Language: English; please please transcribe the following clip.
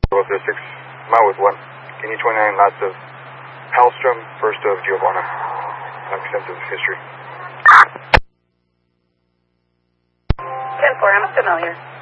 06, Mile with 1. Can you 29 lots of Hellstrom, first of Giovanna. Extensive history. 10-4, I'm familiar.